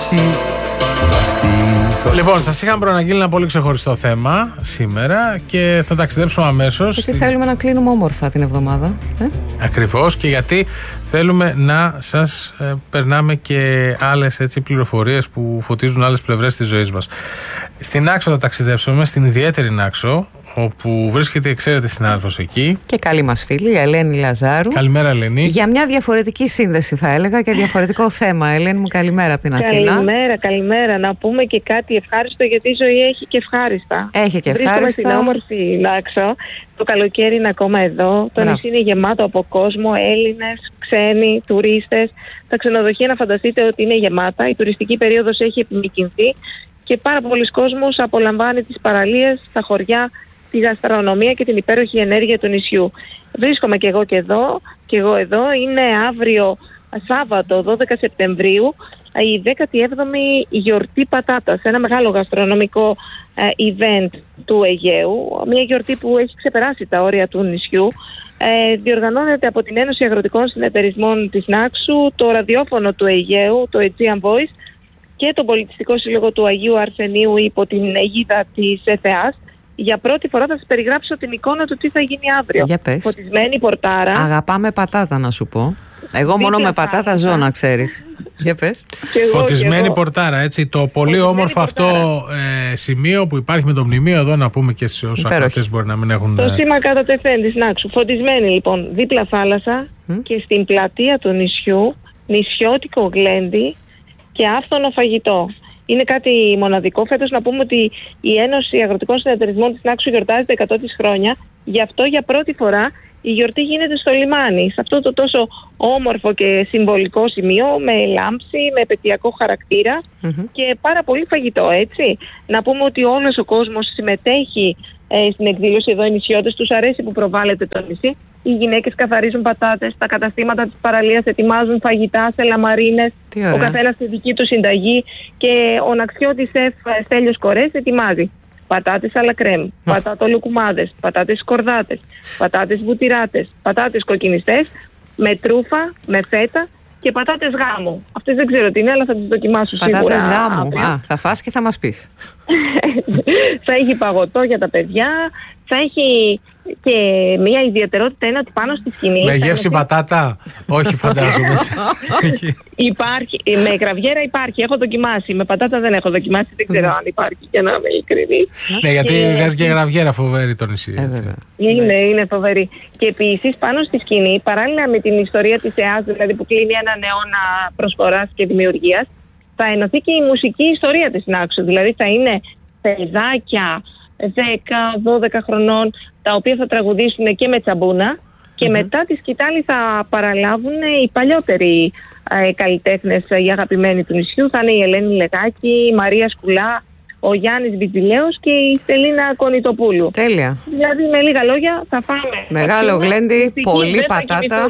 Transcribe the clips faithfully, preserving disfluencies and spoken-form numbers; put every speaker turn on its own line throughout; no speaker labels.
Λοιπόν, σας είχαμε προαναγγείλει ένα πολύ ξεχωριστό θέμα σήμερα και θα ταξιδέψουμε αμέσως.
Γιατί στην... θέλουμε να κλείνουμε όμορφα την εβδομάδα. Ε?
Ακριβώς, και γιατί θέλουμε να σας ε, περνάμε και άλλες έτσι, πληροφορίες που φωτίζουν άλλες πλευρές της ζωής μας. Στην Άξο θα ταξιδέψουμε, στην ιδιαίτερη Άξο, όπου βρίσκεται η εξαίρετη συνάδελφος εκεί.
Και καλή μας φίλη, η Ελένη Λαζάρου.
Καλημέρα, Ελένη.
Για μια διαφορετική σύνδεση, θα έλεγα, και διαφορετικό θέμα. Ελένη μου, καλημέρα από την Αθήνα.
Καλημέρα, καλημέρα. Να πούμε και κάτι ευχάριστο, γιατί η ζωή έχει και ευχάριστα.
Έχει και ευχάριστα.
Βρίσκομαι στην όμορφη Άξο. Το καλοκαίρι είναι ακόμα εδώ. Το νησί είναι γεμάτο από κόσμο, Έλληνες, ξένοι, τουρίστες. Τα ξενοδοχεία, να φανταστείτε ότι είναι γεμάτα. Η τουριστική περίοδος έχει επιμηκυνθεί και πάρα πολλοί κόσμος απολαμβάνει τις παραλίες, τα χωριά, τη γαστρονομία και την υπέροχη ενέργεια του νησιού. Βρίσκομαι και εγώ και εδώ, και εγώ εδώ. Είναι αύριο Σάββατο δώδεκα Σεπτεμβρίου η δέκατη έβδομη γιορτή πατάτας, ένα μεγάλο γαστρονομικό ε, event του Αιγαίου, μια γιορτή που έχει ξεπεράσει τα όρια του νησιού. Ε, διοργανώνεται από την Ένωση Αγροτικών Συνεταιρισμών της Νάξου, το ραδιόφωνο του Αιγαίου, το Aegean Voice, και τον Πολιτιστικό Σύλλογο του Αγίου Αρσενίου υπό την αιγίδα της ΕΘΕΑΣ. Για πρώτη φορά θα σας περιγράψω την εικόνα του τι θα γίνει αύριο.
Για πες.
Φωτισμένη πορτάρα.
Αγαπάμε πατάτα, να σου πω. Εγώ μόνο με πατάτα ζω, να ξέρεις. Για πες.
Εγώ, φωτισμένη πορτάρα, έτσι. Το πολύ φωτισμένη όμορφο πορτάρα. Αυτό ε, σημείο που υπάρχει με το μνημείο εδώ, να πούμε και σε όσους ακροατές μπορεί να μην έχουν.
Το σήμα κατά τεθέν της Νάξου. Φωτισμένη λοιπόν, δίπλα θάλασσα mm. και στην πλατεία του νησιού, νησιώτικο γλέντι και άφθονο φαγητό. Είναι κάτι μοναδικό. Φέτος να πούμε ότι η Ένωση Αγροτικών Συνεταιρισμών της Νάξου γιορτάζει τα εκατό της χρόνια. Γι' αυτό για πρώτη φορά η γιορτή γίνεται στο λιμάνι, σε αυτό το τόσο όμορφο και συμβολικό σημείο, με λάμψη, με επαιτειακό χαρακτήρα mm-hmm. και πάρα πολύ φαγητό, έτσι. Να πούμε ότι όλος ο κόσμος συμμετέχει ε, στην εκδήλωση εδώ, οι νησιώτες, τους αρέσει που προβάλλεται το νησί. Οι γυναίκες καθαρίζουν πατάτες, τα καταστήματα της παραλίας ετοιμάζουν φαγητά σε λαμαρίνες, ο καθένας στη δική του συνταγή, και ο ναξιώτης σεφ Στέλιος Κορές ετοιμάζει πατάτες à la crème, πατάτο-λουκουμάδες, πατάτες σκορδάτες, πατάτες βουτυράτες, πατάτες κοκκινιστές, με τρούφα, με φέτα και πατάτες γάμου. Αυτές δεν ξέρω τι είναι, αλλά θα τις δοκιμάσω σίγουρα.
Πατάτες γάμου. Α, θα φας και θα μας πεις.
Θα έχει παγωτό για τα παιδιά, θα έχει και μια ιδιαιτερότητα, είναι ότι πάνω στη σκηνή...
Με γεύση είναι... πατάτα, όχι φαντάζομαι.
Υπάρχει, με γραβιέρα υπάρχει, έχω δοκιμάσει, με πατάτα δεν έχω δοκιμάσει, δεν ξέρω αν υπάρχει, για να είμαι ειλικρινής.
Ναι, γιατί βγάζει και γραβιέρα φοβερή το νησί.
Είναι, είναι φοβερή. Και επίσης πάνω στη σκηνή, παράλληλα με την ιστορία της ΕΑΣ, δηλαδή που κλείνει έναν αιώνα προσφοράς και δημιουργίας, θα ενωθεί και η μουσική ιστορία της Νάξου, δηλαδή θα είναι παιδάκια δέκα δώδεκα χρονών, τα οποία θα τραγουδήσουν και με τσαμπούνα, και mm-hmm. μετά τη σκητάλη θα παραλάβουν οι παλιότεροι ε, καλλιτέχνες, οι αγαπημένοι του νησιού. Θα είναι η Ελένη Λεγάκη, η Μαρία Σκουλά, ο Γιάννης Μπιτζηλέος και η Στελίνα Κονιτοπούλου.
Τέλεια.
Δηλαδή με λίγα λόγια θα φάμε
μεγάλο γλέντι, πολύ πατάτα,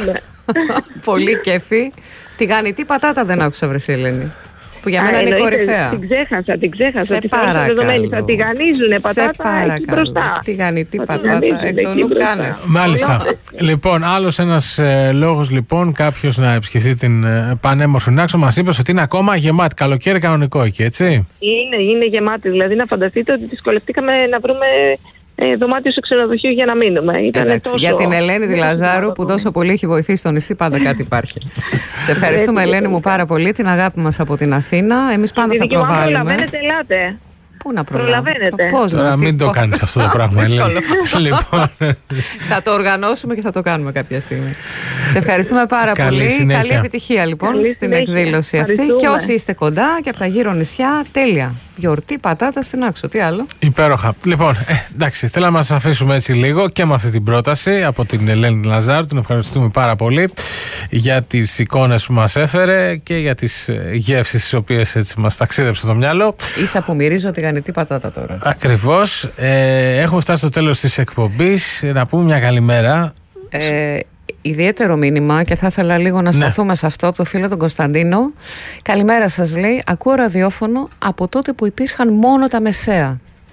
πολύ κέφι. Τηγανιτή πατάτα δεν άκουσα, βρε Ελένη, που για μένα Α, είναι κορυφαία.
Την ξέχασα, την ξέχασα.
Σε παρακαλώ.
Θα τηγανίζουνε πατάτα εκεί μπροστά.
Τηγανιτή πατάτα, εκ των ουκάνε.
Μάλιστα. Λοιπόν, άλλος ένας ε, λόγος λοιπόν κάποιος να επισκεφτεί την ε, πανέμορφη Νάξο. Μας είπες ότι είναι ακόμα γεμάτη. Καλοκαίρι κανονικό εκεί, έτσι.
Είναι, είναι γεμάτη. Δηλαδή να φανταστείτε ότι δυσκολευτήκαμε να βρούμε Ε, δωμάτιο σε ξενοδοχείο για να μείνουμε.
Εντάξει, τόσο... Για την Ελένη τη Λαζάρου που τόσο πολύ έχει βοηθήσει το νησί, πάντα κάτι υπάρχει. Σε ευχαριστούμε, Ελένη μου, πάρα πολύ. Την αγάπη μας από την Αθήνα. Εμείς πάντα θα προβάλλουμε.
Προλαβαίνετε, ελάτε.
Πού να προλαβαίνετε.
Πώς να μην το κάνεις αυτό το πράγμα, Ελένη.
Λοιπόν, θα το οργανώσουμε και θα το κάνουμε κάποια στιγμή. Σε ευχαριστούμε πάρα
Καλή
πολύ.
Συνέχεια.
Καλή επιτυχία λοιπόν
Καλή
στην
συνέχεια.
εκδήλωση αυτή. Και όσοι είστε κοντά και από τα γύρω νησιά, τέλεια. Γιορτή πατάτα στην Άξο. Τι άλλο.
Υπέροχα. Λοιπόν, ε, εντάξει, θέλαμε να σας αφήσουμε έτσι λίγο και με αυτή την πρόταση από την Ελένη Λαζάρου. Την ευχαριστούμε πάρα πολύ για τις εικόνες που μας έφερε και για τις γεύσεις τις οποίες έτσι μας ταξίδεψε το μυαλό.
Ίσα που μυρίζω τηγανιτή πατάτα τώρα.
Ακριβώς. Ε, έχουμε φτάσει στο τέλος της εκπομπής. Να πούμε μια καλημέρα.
Ε, ιδιαίτερο μήνυμα και θα ήθελα λίγο να σταθούμε ναι. σε αυτό από το φίλο τον Κωνσταντίνο. Καλημέρα σας, λέει. Ακούω ραδιόφωνο από τότε που υπήρχαν μόνο τα μεσαία.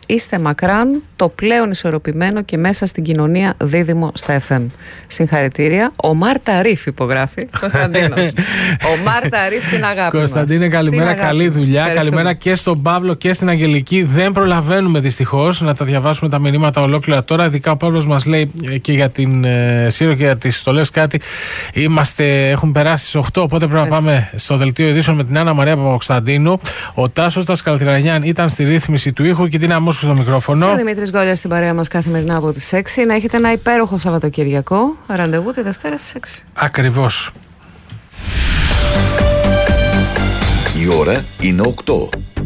είστε μακράν το πλέον ισορροπημένο και μέσα στην κοινωνία δίδυμο στα εφ εμ. Συγχαρητήρια. Ο Μάρτα Ρίφ υπογράφει. Κωνσταντίνος. Ο Μάρτα Ρίφ, την αγάπη μας.
Κωνσταντίνε, καλημέρα, καλή δουλειά. Καλημέρα και στον Παύλο και στην Αγγελική. Δεν προλαβαίνουμε δυστυχώς να τα διαβάσουμε τα μηνύματα ολόκληρα τώρα. Ειδικά ο Παύλος μας λέει και για την ε, Σύρο και για τις στολές κάτι. Είμαστε, έχουν περάσει στις οκτώ, οπότε πρέπει να πάμε στο δελτίο ειδήσεων με την Άννα Μαρία Παπακοσταντίνου. Ο Τάσος Δασκαλτηρανιάν ήταν στη ρύθμιση του ήχου και την Αμόσου στο μικρόφωνο.
Ο Δημήτρης Γκόλιας στην παρέα μας καθημερινά από τις έξι. Να έχετε ένα υπέροχο Σαββατοκυριακό. Ραντεβού τη Δευτέρα στις έξι.
Ακριβώς.
Η ώρα είναι οκτώ.